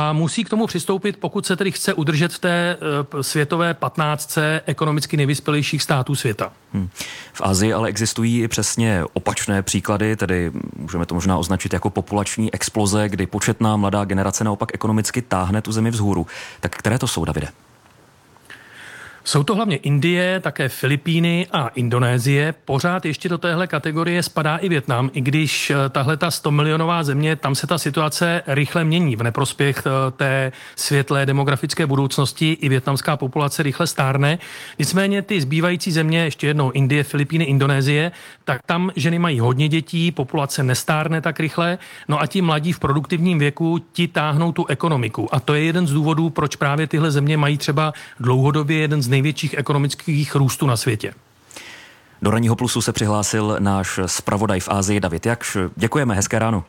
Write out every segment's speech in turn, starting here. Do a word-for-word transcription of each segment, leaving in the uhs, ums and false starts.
a musí k tomu přistoupit, pokud se tedy chce udržet v té světové patnáctce ekonomicky nejvyspělejších států světa. Hmm. V Asii ale existují i přesně opačné příklady, tedy můžeme to možná označit jako populační exploze, kdy početná mladá generace naopak ekonomicky táhne tu zemi vzhůru. Tak které to jsou, Davide? Jsou to hlavně Indie, také Filipíny a Indonésie. Pořád ještě do téhle kategorie spadá i Vietnam, i když tahle ta sto milionová země, tam se ta situace rychle mění v neprospěch té světlé demografické budoucnosti. I vietnamská populace rychle stárne. Nicméně ty zbývající země, ještě jednou Indie, Filipíny, Indonésie, tak tam ženy mají hodně dětí, populace nestárne tak rychle, no a ti mladí v produktivním věku, ti táhnou tu ekonomiku. A to je jeden z důvodů, proč právě tyhle země mají třeba dlouhodobě jeden z největších ekonomických růstů na světě. Do Ranního plusu se přihlásil náš zpravodaj v Asii David Jakš. Děkujeme, hezké ráno.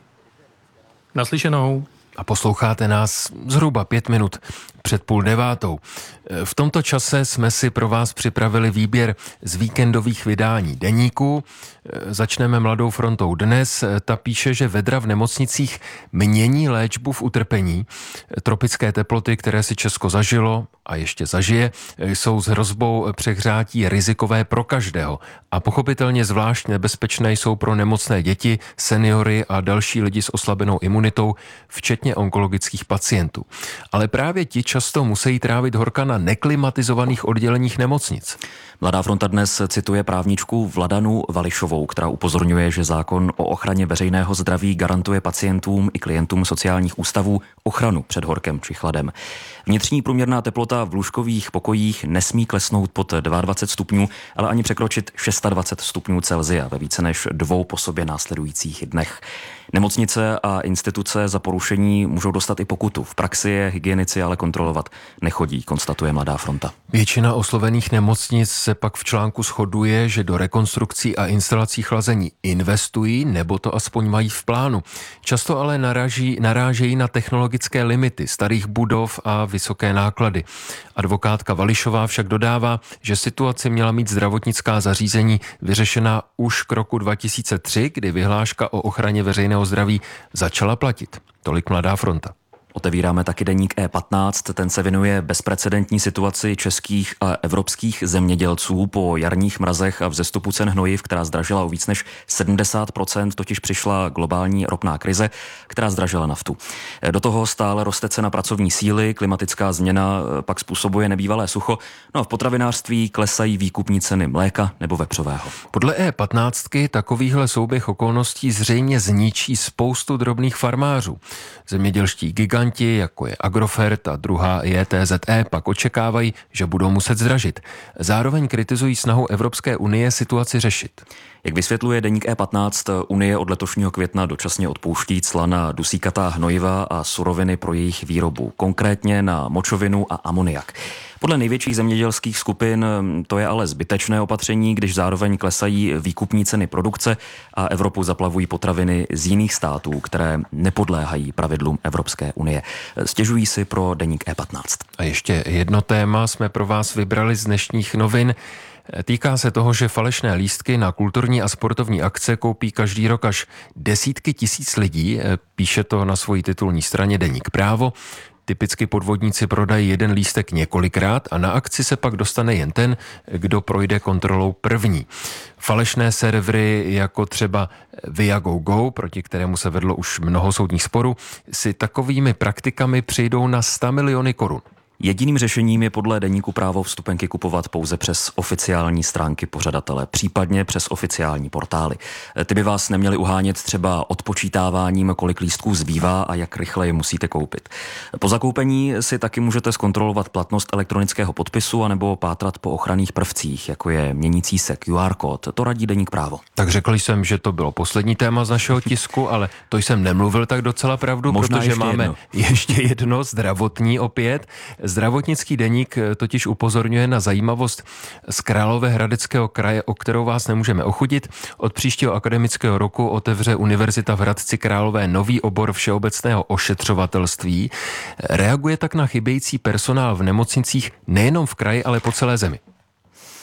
Naslyšenou. A posloucháte nás zhruba pět minut před půl devátou. V tomto čase jsme si pro vás připravili výběr z víkendových vydání deníků. Začneme Mladou frontou dnes. Ta píše, že vedra v nemocnicích mění léčbu v utrpení. Tropické teploty, které si Česko zažilo a ještě zažije, jsou s hrozbou přehřátí rizikové pro každého. A pochopitelně zvlášť nebezpečné jsou pro nemocné děti, seniory a další lidi s oslabenou imunitou, včetně onkologických pacientů. Ale právě ti často musí trávit horka na neklimatizovaných odděleních nemocnic. Mladá fronta dnes cituje právničku Vladanu Vališovou, která upozorňuje, že zákon o ochraně veřejného zdraví garantuje pacientům i klientům sociálních ústavů ochranu před horkem či chladem. Vnitřní průměrná teplota v lůžkových pokojích nesmí klesnout pod dvacet dva stupňů, ale ani překročit dvacet šest stupňů Celsia ve více než dvou po sobě následujících dnech. Nemocnice a instituce za porušení můžou dostat i pokutu. V praxi je hygienici ale kontrolovat nechodí, konstatuje Mladá fronta. Většina oslovených nemocnic se pak v článku shoduje, že do rekonstrukcí a instalací chlazení investují, nebo to aspoň mají v plánu. Často ale naráží, narážejí na technologické limity starých budov a vysoké náklady. Advokátka Vališová však dodává, že situaci měla mít zdravotnická zařízení vyřešena už k roku dva tisíce tři, kdy vyhláška o ochraně veřejného zdraví začala platit. Tolik Mladá fronta. Otevíráme taky deník E patnáct, ten se věnuje bezprecedentní situaci českých a evropských zemědělců po jarních mrazech a vzestupu cen hnojiv, která zdražila o víc než sedmdesát procent, totiž přišla globální ropná krize, která zdražila naftu. Do toho stále roste cena pracovní síly, klimatická změna pak způsobuje nebývalé sucho, no a v potravinářství klesají výkupní ceny mléka nebo vepřového. Podle E patnáct takovýhle souběh okolností zřejmě zničí spoustu drobných farmářů. Zemědělští giganti, jako je Agrofert a druhá J T Z E, pak očekávají, že budou muset zdražit. Zároveň kritizují snahu Evropské unie situaci řešit. Jak vysvětluje deník E patnáct, Unie od letošního května dočasně odpouští cla na dusíkatá hnojiva a suroviny pro jejich výrobu, konkrétně na močovinu a amoniak. Podle největších zemědělských skupin to je ale zbytečné opatření, když zároveň klesají výkupní ceny produkce a Evropu zaplavují potraviny z jiných států, které nepodléhají pravidlům Evropské unie. Stěžují si pro deník E patnáct. A ještě jedno téma jsme pro vás vybrali z dnešních novin. Týká se toho, že falešné lístky na kulturní a sportovní akce koupí každý rok až desítky tisíc lidí, píše to na svojí titulní straně deník Právo. Typicky podvodníci prodají jeden lístek několikrát a na akci se pak dostane jen ten, kdo projde kontrolou první. Falešné servery jako třeba Viagogo, proti kterému se vedlo už mnoho soudních sporů, si takovými praktikami přijdou na sto miliony korun. Jediným řešením je podle deníku Právo vstupenky kupovat pouze přes oficiální stránky pořadatele, případně přes oficiální portály. Ty by vás neměly uhánět třeba odpočítáváním, kolik lístků zbývá a jak rychle je musíte koupit. Po zakoupení si taky můžete zkontrolovat platnost elektronického podpisu anebo pátrat po ochranných prvcích, jako je měnící se Q R kód. To radí deník Právo. Tak řekl jsem, že to bylo poslední téma z našeho tisku, ale to jsem nemluvil tak docela pravdu, Možná protože ještě máme jedno. ještě jedno zdravotní opět. Zdravotnický deník totiž upozorňuje na zajímavost z Královéhradeckého kraje, o kterou vás nemůžeme ochudit. Od příštího akademického roku otevře Univerzita v Hradci Králové nový obor všeobecného ošetřovatelství. Reaguje tak na chybějící personál v nemocnicích nejenom v kraji, ale po celé zemi.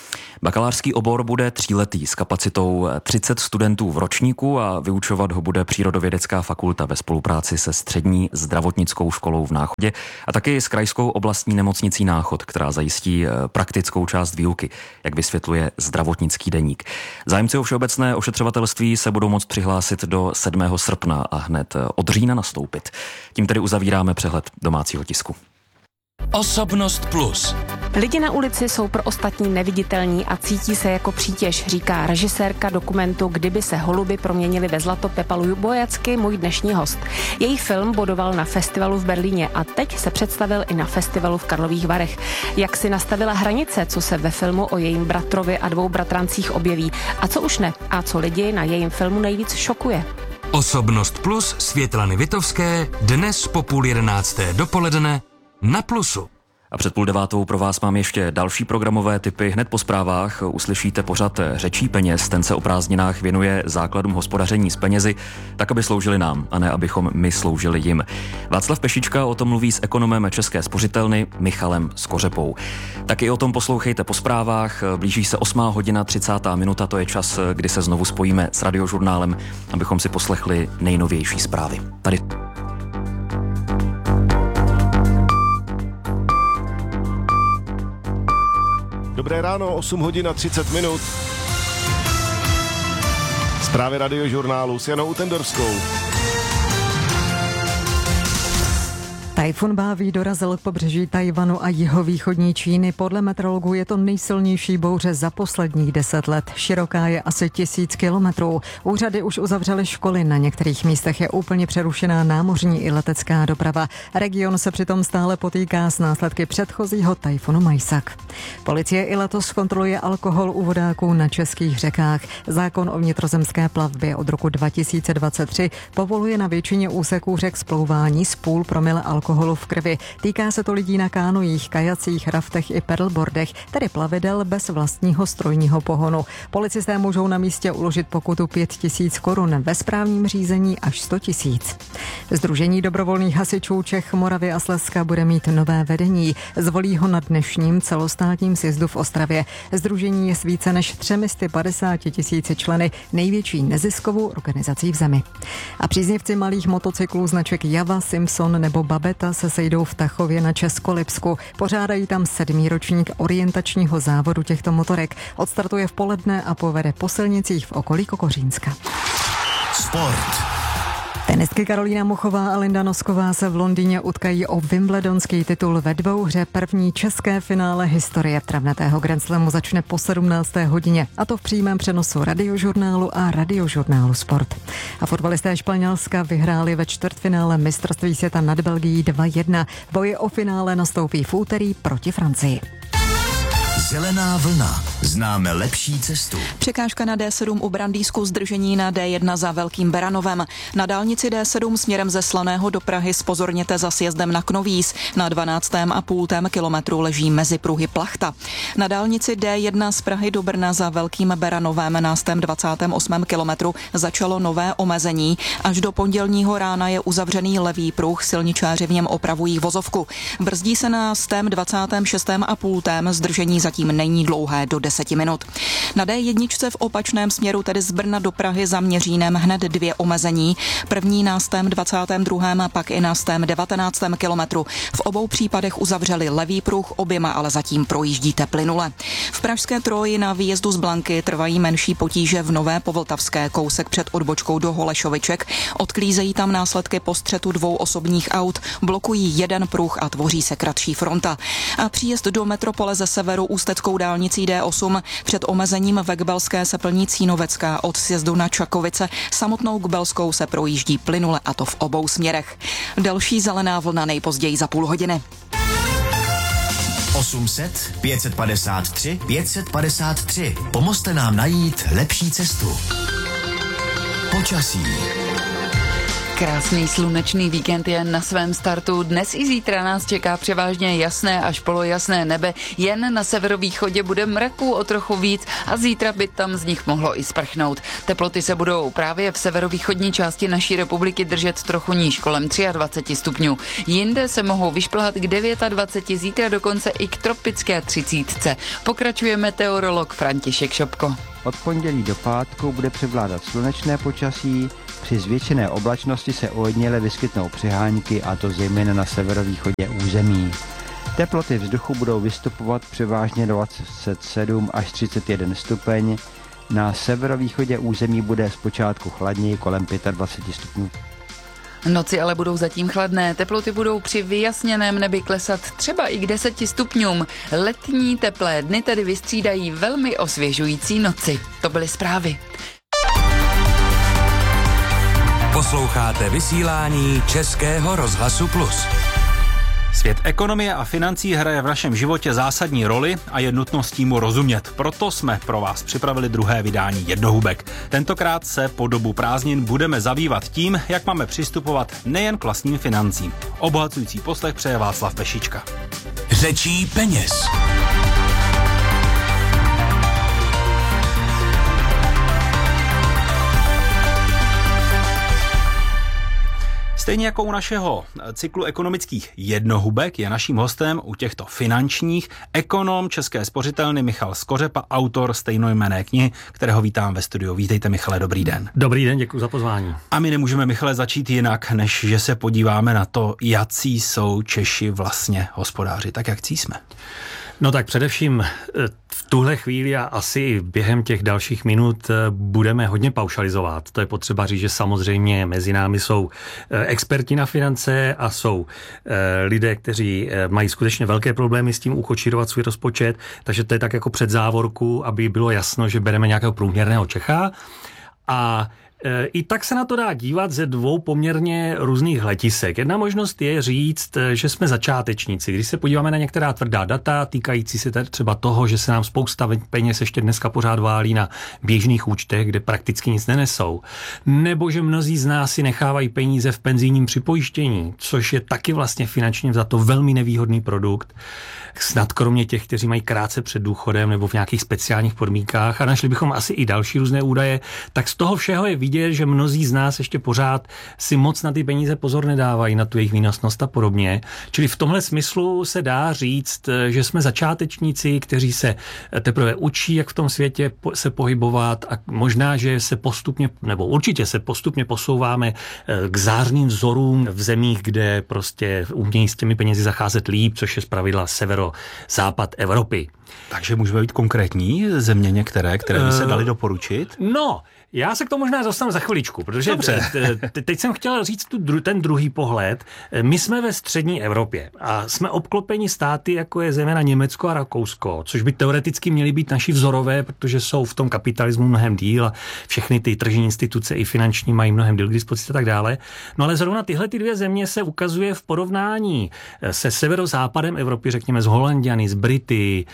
Bakalářský obor bude tříletý s kapacitou třicet studentů v ročníku a vyučovat ho bude Přírodovědecká fakulta ve spolupráci se Střední zdravotnickou školou v Náchodě a taky s Krajskou oblastní nemocnicí Náchod, která zajistí praktickou část výuky, jak vysvětluje Zdravotnický deník. Zájemci o všeobecné ošetřovatelství se budou moct přihlásit do sedmého srpna a hned od října nastoupit. Tím tedy uzavíráme přehled domácího tisku. Osobnost plus. Lidi na ulici jsou pro ostatní neviditelní a cítí se jako přítěž, říká režisérka dokumentu Kdyby se holuby proměnily ve zlato Pepa Lubojacky, můj dnešní host. Její film bodoval na festivalu v Berlíně a teď se představil i na festivalu v Karlových Varech. Jak si nastavila hranice, co se ve filmu o jejím bratrovi a dvou bratrancích objeví a co už ne a co lidi na jejím filmu nejvíc šokuje. Osobnost plus Světlany Vitovské dnes po půl jedenácté dopoledne na Plusu. A před půl devátou pro vás mám ještě další programové tipy. Hned po zprávách uslyšíte pořad Řečí peněz. Ten se o prázdninách věnuje základům hospodaření s penězi, tak aby sloužili nám, a ne abychom my sloužili jim. Václav Pešička o tom mluví s ekonomem České spořitelny Michalem Skořepou. Taky o tom poslouchejte po zprávách. Blíží se osmá hodina třicátá minuta, to je čas, kdy se znovu spojíme s Radiožurnálem, abychom si poslechli nejnovější zprávy. Tady Dobré ráno, osm hodin a třicet minut. Zprávy Radiožurnálu s Janou Utendorskou. Tajfun Báví dorazil k pobřeží Tajvanu a jihovýchodní Číny. Podle meteorologů je to nejsilnější bouře za posledních deset let. Široká je asi tisíc kilometrů. Úřady už uzavřely školy. Na některých místech je úplně přerušená námořní i letecká doprava. Region se přitom stále potýká s následky předchozího tajfunu Majsak. Policie i letos kontroluje alkohol u vodáků na českých řekách. Zákon o vnitrozemské plavbě od roku dva tisíce dvacet tři povoluje na většině úseků řek splouvání z půl promile alkoholu v krvi. Týká se to lidí na kánojích, kajacích, raftech i pedalboardech, tedy plavidel bez vlastního strojního pohonu. Policisté můžou na místě uložit pokutu pět tisíc korun, ve správním řízení až sto tisíc. Sdružení dobrovolných hasičů Čech, Moravy a Slezska bude mít nové vedení. Zvolí ho na dnešním celostátním sjezdu v Ostravě. Sdružení je s více než třemi sty padesáti tisíci členy největší neziskovou organizací v zemi. A příznivci malých motocyklů značek Java, Simpson nebo Babetta se sejdou v Tachově na Českolipsku. Pořádají tam sedmý ročník orientačního závodu těchto motorek. Odstartuje v poledne a povede po silnicích v okolí Kokořínska. Sport. Tenistky Karolína Muchová a Linda Nosková se v Londýně utkají o wimbledonský titul ve dvouhře. První české finále historie travnatého Grand Slamu začne po sedmnácté hodině, a to v přímém přenosu Radiožurnálu a Radiožurnálu Sport. A fotbalisté Španělska vyhráli ve čtvrtfinále mistrovství světa nad Belgií dva jedna. Boje o finále nastoupí v úterý proti Francii. Zelená vlna. Známe lepší cestu. Překážka na D sedm u Brandýsku, zdržení na D jedna za Velkým Beranovem. Na dálnici D sedm směrem ze Slaného do Prahy zpozorněte za sjezdem na Knovíz. Na dvanáctém a půl kilometru leží mezi pruhy plachta. Na dálnici D jedna z Prahy do Brna za Velkým Beranovem na dvacátém osmém kilometru začalo nové omezení. Až do pondělního rána je uzavřený levý pruh, silničáři v něm opravují vozovku. Brzdí se na dvacátém šestém a půl zdržení zatím není dlouhé, do deseti minut. Na D jedna v opačném směru, tedy z Brna do Prahy za Měřínem, hned dvě omezení. První na dvacátém druhém a pak i na devatenáctém kilometru. V obou případech uzavřeli levý pruh, oběma ale zatím projíždíte plynule. V pražské Troji na výjezdu z Blanky trvají menší potíže v Nové Povltavské, kousek před odbočkou do Holešoviček. Odklízejí tam následky po střetu dvou osobních aut, blokují jeden pruh a tvoří se kratší fronta. A příjezd do metropole ze severu ústeckou dálnicí D osm před omezením ve Gbelské se plní Cínovecká. Od sjezdu na Čakovice samotnou Gbelskou se projíždí plynule, a to v obou směrech. Další zelená vlna nejpozději za půl hodiny. osm set, pět set padesát tři, pět set padesát tři. Pomozte nám najít lepší cestu. Počasí. Krásný slunečný víkend je na svém startu. Dnes i zítra nás čeká převážně jasné až polojasné nebe. Jen na severovýchodě bude mraků o trochu víc a zítra by tam z nich mohlo i sprchnout. Teploty se budou právě v severovýchodní části naší republiky držet trochu níž, kolem dvacet tři stupňů. Jinde se mohou vyšplhat k dvacet devět, zítra dokonce i k tropické třicítce. Pokračuje meteorolog František Šopko. Od pondělí do pátku bude převládat slunečné počasí, při zvětšené oblačnosti se ojediněle vyskytnou přiháňky, a to zejména na severovýchodě území. Teploty vzduchu budou vystupovat převážně dvacet sedm až třicet jeden stupeň, na severovýchodě území bude zpočátku chladněji, kolem dvacet pět stupňů. Noci ale budou zatím chladné, teploty budou při vyjasněném nebi klesat třeba i k deseti stupňům. Letní teplé dny tedy vystřídají velmi osvěžující noci. To byly zprávy. Posloucháte vysílání Českého rozhlasu Plus. Svět ekonomie a financí hraje v našem životě zásadní roli a je nutnost mu rozumět. Proto jsme pro vás připravili druhé vydání Jednohubek. Tentokrát se po dobu prázdnin budeme zabývat tím, jak máme přistupovat nejen k vlastním financím. Obohacující poslech přeje Václav Pešička. Řečí peněz. Stejně jako u našeho cyklu ekonomických jednohubek je naším hostem u těchto finančních ekonom České spořitelny Michal Skořepa, autor stejnojmenné knihy, kterého vítám ve studiu. Vítejte, Michale, dobrý den. Dobrý den, děkuji za pozvání. A my nemůžeme, Michale, začít jinak, než že se podíváme na to, jací jsou Češi vlastně hospodáři, tak jak jsme. No tak především v tuhle chvíli a asi během těch dalších minut budeme hodně paušalizovat. To je potřeba říct, že samozřejmě mezi námi jsou experti na finance a jsou lidé, kteří mají skutečně velké problémy s tím ukočírovat svůj rozpočet, takže to je tak jako před závorku, aby bylo jasno, že bereme nějakého průměrného Čecha. A i tak se na to dá dívat ze dvou poměrně různých hledisek. Jedna možnost je říct, že jsme začátečníci. Když se podíváme na některá tvrdá data týkající se třeba toho, že se nám spousta peněz ještě dneska pořád válí na běžných účtech, kde prakticky nic nenesou. Nebo že mnozí z nás si nechávají peníze v penzijním připojištění, což je taky vlastně finančně vzato velmi nevýhodný produkt. Snad kromě těch, kteří mají krátce před důchodem nebo v nějakých speciálních podmínkách, a našli bychom asi i další různé údaje, tak z toho všeho je vidět, že mnozí z nás ještě pořád si moc na ty peníze pozor nedávají, na tu jejich výnosnost a podobně. Čili v tomhle smyslu se dá říct, že jsme začátečníci, kteří se teprve učí, jak v tom světě se pohybovat, a možná, že se postupně, nebo určitě se postupně posouváme k zářným vzorům v zemích, kde prostě umějí s těmi penězi zacházet líp, což je zpravidla severo-západ Evropy. Takže můžeme být konkrétní země některé, které by se dali doporučit? No, já se k tomu možná dostanu za chviličku, protože te, teď jsem chtěl říct tu, ten druhý pohled. My jsme ve střední Evropě a jsme obklopeni státy, jako je zejména Německo a Rakousko, což by teoreticky měly být naši vzorové, protože jsou v tom kapitalismu mnohem díl a všechny ty tržní instituce i finanční mají mnohem díl k dispozici a tak dále. No ale zrovna tyhle ty dvě země se ukazuje v porovnání se severozápadem Evropy, řekněme s Holanďany, s Brity,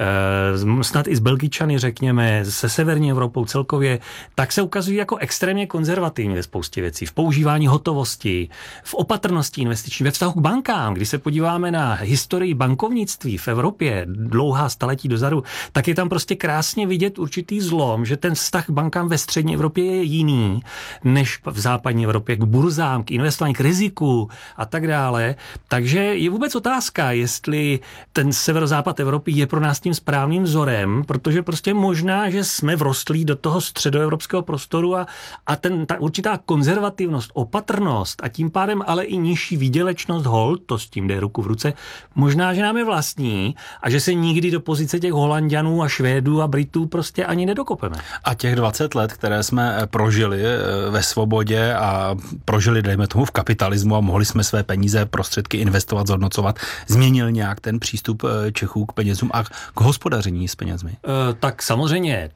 snad i s Belgičany, řekněme, se severní Evropou celkově, tak se ukazují jako extrémně konzervativní ve spoustě věcí. V používání hotovosti, v opatrnosti investiční, ve vztahu k bankám. Když se podíváme na historii bankovnictví v Evropě dlouhá staletí dozadu, tak je tam prostě krásně vidět určitý zlom, že ten vztah k bankám ve střední Evropě je jiný než v západní Evropě, k burzám, k investování, k riziku a tak dále. Takže je vůbec otázka, jestli ten severozápad Evropy je pro nás tím správným vzorem, protože prostě možná, že jsme vrostlí do toho středoevropského prostoru a, a ten, ta určitá konzervativnost, opatrnost a tím pádem ale i nižší výdělečnost hold, to s tím jde ruku v ruce, možná, že nám je vlastní a že se nikdy do pozice těch Holanďanů a Švédů a Britů prostě ani nedokopeme. A těch dvacet let, které jsme prožili ve svobodě a prožili, dejme tomu, v kapitalismu a mohli jsme své peníze, prostředky investovat, zhodnocovat, změnil nějak ten přístup Čechů k penězům a k hospodaření s penězmi? E, tak samozřejmě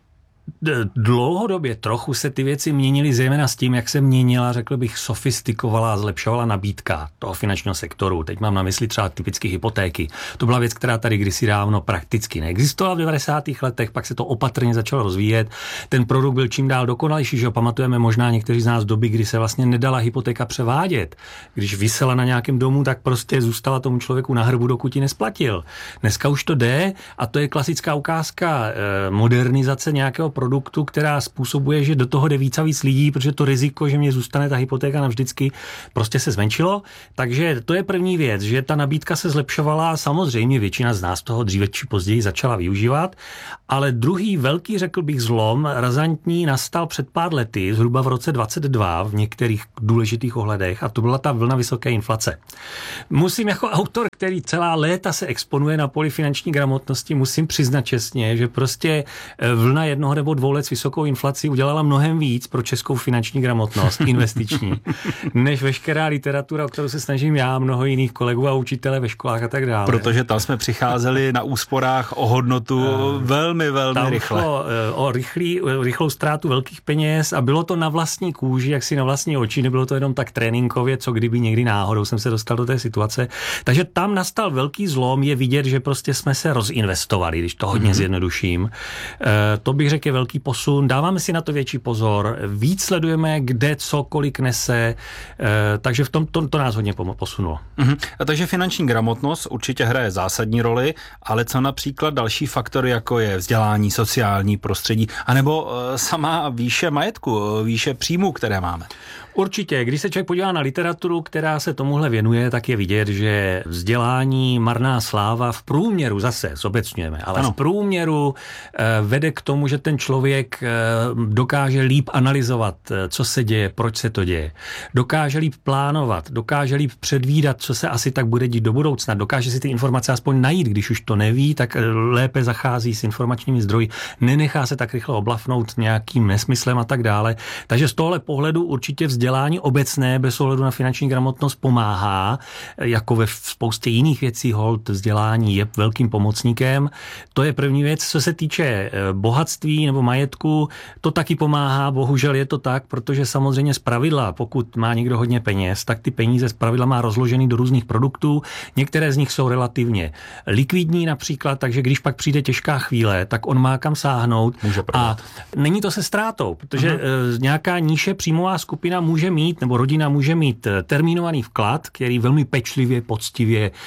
dlouhodobě trochu se ty věci měnily, zejména s tím, jak se měnila, řekl bych, sofistikovala a zlepšovala nabídka toho finančního sektoru. Teď mám na mysli třeba typicky hypotéky. To byla věc, která tady kdysi dávno prakticky neexistovala v devadesátých letech, pak se to opatrně začalo rozvíjet. Ten produkt byl čím dál dokonalejší, že ho pamatujeme možná někteří z nás doby, kdy se vlastně nedala hypotéka převádět. Když visela na nějakém domu, tak prostě zůstala tomu člověku na hrbu, dokud ji nesplatil. Dneska už to jde a to je klasická ukázka eh, modernizace nějakého produktu, která způsobuje, že do toho jde víc a víc lidí, protože to riziko, že mě zůstane ta hypotéka navždycky, prostě se zmenšilo. Takže to je první věc, že ta nabídka se zlepšovala, samozřejmě většina z nás toho dříve či později začala využívat, ale druhý velký, řekl bych, zlom, razantní, nastal před pár lety, zhruba v roce dvacet dva v některých důležitých ohledech, a to byla ta vlna vysoké inflace. Musím jako autor, který celá léta se exponuje na poli finanční gramotnosti, musím přiznat čestně, že prostě vlna jednoho nebo dvou let s vysokou inflací udělala mnohem víc pro českou finanční gramotnost, investiční, než veškerá literatura, o kterou se snažím já, mnoho jiných kolegů a učitelé ve školách a tak dále. Protože tam jsme přicházeli na úsporách o hodnotu velmi, velmi tam rychle. Šlo o rychlý, rychlou ztrátu velkých peněz a bylo to na vlastní kůži, jak si na vlastní oči, nebylo to jenom tak tréninkově, co kdyby někdy náhodou jsem se dostal do té situace. Takže tam nastal velký zlom, je vidět, že prostě jsme se rozinvestovali, když to hodně mm-hmm. zjednoduším. E, to bych řekl je velký posun. Dáváme si na to větší pozor, víc sledujeme, kde co, kolik nese, e, takže v tom to, to nás hodně posunulo. Mm-hmm. A takže finanční gramotnost určitě hraje zásadní roli, ale co například další faktory, jako je vzdělání, sociální prostředí, anebo e, sama výše majetku, výše příjmů, které máme? Určitě, když se člověk podívá na literaturu, která se tomuhle věnuje, tak je vidět, že vzdělání, marná sláva v průměru, zase zobecňujeme, ale ano. v průměru eh, vede k tomu, že ten člověk eh, dokáže líp analyzovat, co se děje, proč se to děje. Dokáže líp plánovat, dokáže líp předvídat, co se asi tak bude dít do budoucna. Dokáže si ty informace aspoň najít, když už to neví, tak lépe zachází s informačními zdroji, nenechá se tak rychle oblafnout nějakým nesmyslem a tak dále. Takže z tohle pohledu určitě vzdělání obecné bez ohledu na finanční gramotnost pomáhá, jako ve spoustě jiných věcí hold vzdělání je velkým pomocníkem. To je první věc. Co se týče bohatství nebo majetku, to taky pomáhá, bohužel je to tak, protože samozřejmě zpravidla, pokud má někdo hodně peněz, tak ty peníze zpravidla má rozložený do různých produktů. Některé z nich jsou relativně likvidní například, takže když pak přijde těžká chvíle, tak on má kam sáhnout a není to se ztrátou, protože uh-huh. nějaká níže příjmová skupina může mít, nebo rodina může mít termínovaný vklad, který velmi pečlivě, poctivě e,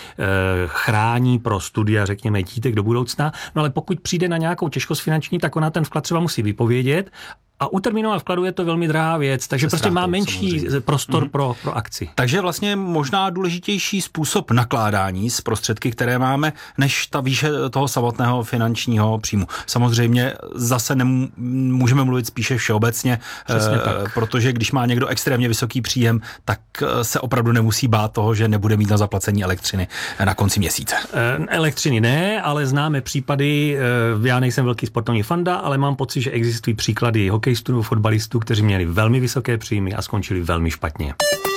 chrání pro studia, řekněme, dítek do budoucna. No ale pokud přijde na nějakou těžkost finanční, tak ona ten vklad třeba musí vypovědět. A u termínového vkladu je to velmi drahá věc, takže se prostě ztrátou, má menší samozřejmě. prostor mm-hmm. pro, pro akci. Takže vlastně možná důležitější způsob nakládání s prostředky, které máme, než ta výše toho samotného finančního příjmu. Samozřejmě zase nemůžeme mluvit spíše všeobecně, e, protože když má někdo extrémně vysoký příjem, tak se opravdu nemusí bát toho, že nebude mít na zaplacení elektřiny na konci měsíce. E, elektřiny ne, ale známe případy, e, já nejsem velký sportovní fanda, ale mám pocit, že existují příklady hokejistů nebo fotbalistů, kteří měli velmi vysoké příjmy a skončili velmi špatně.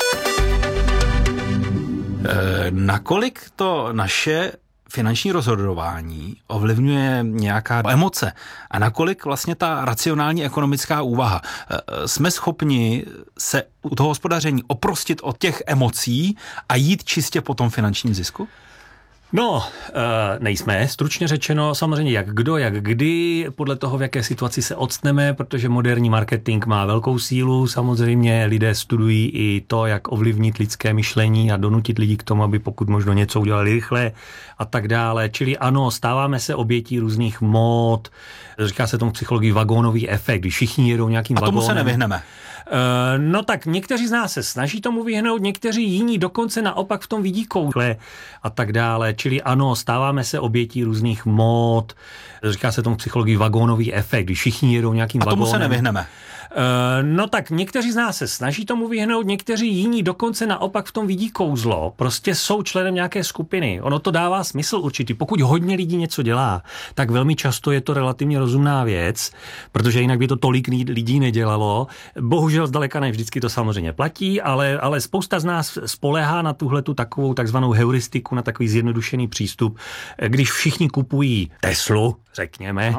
E, nakolik to naše finanční rozhodování ovlivňuje nějaká emoce a nakolik vlastně ta racionální ekonomická úvaha. Jsme schopni se u toho hospodaření oprostit od těch emocí a jít čistě po tom finančním zisku? No, nejsme, stručně řečeno, samozřejmě jak kdo, jak kdy, podle toho, v jaké situaci se odstneme, protože moderní marketing má velkou sílu, samozřejmě lidé studují i to, jak ovlivnit lidské myšlení a donutit lidi k tomu, aby pokud možno něco udělali rychle a tak dále. Čili ano, stáváme se obětí různých mód, říká se tomu psychologii vagónový efekt, když všichni jedou nějakým vagónem. A tomu se nevyhneme. No tak někteří z nás se snaží tomu vyhnout, někteří jiní dokonce naopak v tom vidí koule a tak dále. Čili ano, stáváme se obětí různých mód, říká se tomu psychologii vagónový efekt, když všichni jedou nějakým vagónem. A tomu se nevyhneme. No tak někteří z nás se snaží tomu vyhnout, někteří jiní dokonce naopak v tom vidí kouzlo, prostě jsou členem nějaké skupiny. Ono to dává smysl určitý. Pokud hodně lidí něco dělá, tak velmi často je to relativně rozumná věc, protože jinak by to tolik lidí nedělalo. Bohužel zdaleka ne vždycky to samozřejmě platí, ale, ale spousta z nás spoléhá na tuhletu takovou takzvanou heuristiku, na takový zjednodušený přístup. Když všichni kupují Teslu, řekněme, no.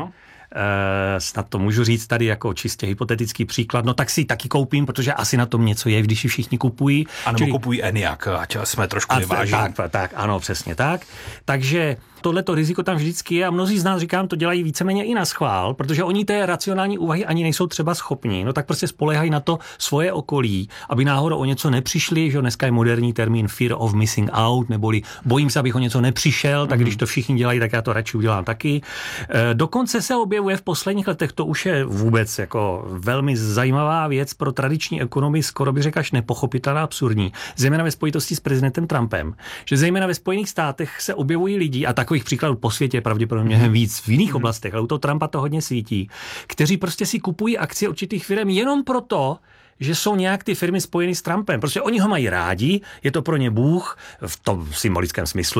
e, snad to můžu říct tady jako čistě hypotetický příklad, no tak si ji taky koupím, protože asi na tom něco je, když ji všichni kupují. A nebo Čili... kupují ENIAC, ať jsme trošku a vyvážení. Tak, tak, ano, přesně tak. Takže tohleto riziko tam vždycky je a mnozí z nás, říkám, to dělají víceméně i na schvál, protože oni té racionální úvahy ani nejsou třeba schopní, no tak prostě spoléhají na to svoje okolí, aby náhodou o něco nepřišli, že dneska je moderní termín fear of missing out, neboli bojím se, abych o něco nepřišel, tak když to všichni dělají, tak já to radši udělám taky. E, dokonce se objevuje v posledních letech, to už je vůbec jako velmi zajímavá věc pro tradiční ekonomii, skoro by řekl až nepochopitelná, absurdní, zejména ve spojitosti s prezidentem Trumpem, že zejména ve Spojených státech se objevují lidi, a takových příkladů po světě pravděpodobně hmm. víc v jiných hmm. oblastech, ale u toho Trumpa to hodně svítí, kteří prostě si kupují akcie určitých firm jenom proto, že jsou nějak ty firmy spojeny s Trumpem. Prostě oni ho mají rádi, je to pro ně bůh v tom symbolickém smyslu,